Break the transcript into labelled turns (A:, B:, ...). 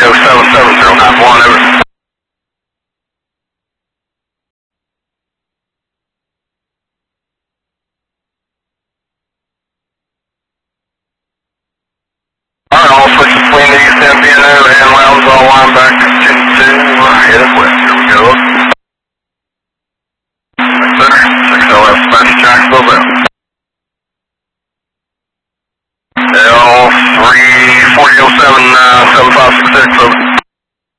A: Echo 77091, over. Alright, all switches between the East MPNO and Lounge all line back to 10-2, headed west. Here we go. 6 LF, Smash Jacksonville.